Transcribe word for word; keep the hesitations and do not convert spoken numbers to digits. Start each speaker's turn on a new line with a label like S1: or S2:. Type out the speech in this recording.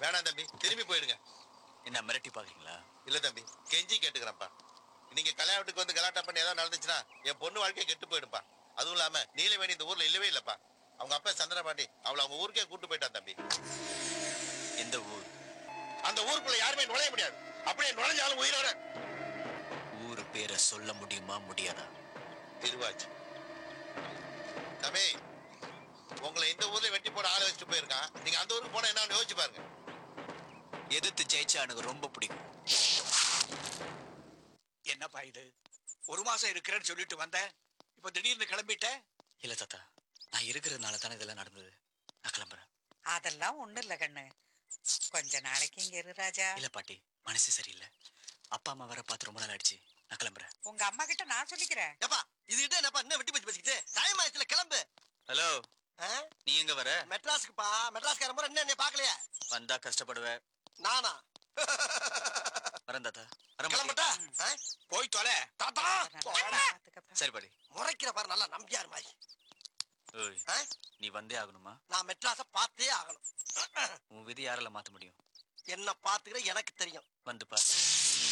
S1: வேணாம் தம்பி, திரும்பி போயிடுங்க.
S2: என்ன மிரட்டி பாக்குறீங்களா?
S1: இல்ல தம்பி, கெஞ்சி கேட்டுக்கிறேன்ப்பா. நீங்க கல்யாண வீட்டுக்கு வந்து கலாட்டா பண்ணி ஏதாவது நடந்துச்சுன்னா என் பொண்ணு வாழ்க்கையை கெட்டு போயிடுப்பா. அதுவும் இல்லாம நீலவேணி இந்த ஊர்ல இல்லவே இல்லப்பா. அவங்க அப்பா சந்திரபாண்டி அவளை அவங்க ஊருக்கே கூட்டு போயிட்டான் தம்பி.
S2: எந்த ஊர்?
S1: அந்த ஊருக்குள்ள யாருமே நுழைய முடியாது. அப்படியே நுழைஞ்சாலும் உயிரோட.
S2: ஊரு பேரை சொல்ல முடியுமா முடியாதா?
S1: திருவாச்சி. தம்பி, உங்களை இந்த ஊர்ல வெட்டி போட ஆளை வச்சுட்டு போயிருக்கான். நீங்க அந்த ஊருக்கு போனா என்ன யோசிச்சு பாருங்க.
S2: எதிர்த்து ஜெயிச்சா எனக்கு ரொம்ப பிடிக்கும்.
S3: என்னப்பா இது? ஒரு மாசம் இருக்கிறேன்னு சொல்லிட்டு வந்த, இப்ப திடீர்னு கிளம்பிட்ட?
S2: இல்ல தாத்தா, நான் இருக்கிறதுனால தானே இதெல்லாம் நடந்தது. நான் கிளம்புறேன்.
S4: அதெல்லாம் ஒண்ணு இல்ல கண்ணு, கொஞ்ச நாளைக்கு இங்க இரு ராஜா.
S2: இல்ல பாட்டி, மனசு சரியில்லை. அப்பா அம்மா வர பார்த்து ரொம்ப நாள் ஆயிடுச்சு. நான் கிளம்புறேன்.
S4: உங்க அம்மா கிட்ட நான் சொல்லிக்கிறேன்.
S5: ஏப்பா இதுகிட்ட என்னப்பா என்ன வெட்டி பேச்சு பேசிக்கிட்டு? டைம் ஆயிடுச்சுல, கிளம்பு.
S2: ஹலோ, நீ எங்க வர?
S5: மெட்ராஸ்க்குப்பா. மெட்ராஸ்கார முறை என்ன பாக்கலையா?
S2: வந்தா கஷ்டப்படுவேன்.
S5: நானா?
S2: வரேன் தாத்தா.
S5: கிளம்பட்டா?
S3: போய் தொலை தாத்தா.
S2: சரி பாட்டி.
S5: முறைக்கிற பாரு, நல்லா நம்பியார் மாதிரி.
S2: ஓய், நீ வந்தே ஆகணுமா?
S5: நான் மெட்ராஸ பார்த்தே ஆகணும்.
S2: உன் விதி யாரால மாத்த முடியும்?
S5: என்ன பாத்துக்கிற எனக்கு தெரியும்.
S2: வந்து பாரு.